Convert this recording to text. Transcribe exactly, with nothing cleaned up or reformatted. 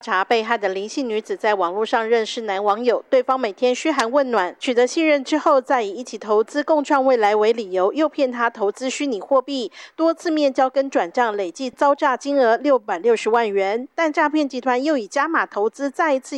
查被害的林姓女子在网络上认识男网友，对方每天嘘寒问暖，取得信任之后，再以一起投资共创未来为理由，诱骗他投资虚拟货币，多次面交跟转账，累计遭诈金额六百六十万元。但诈骗集团又以加码投资，再一次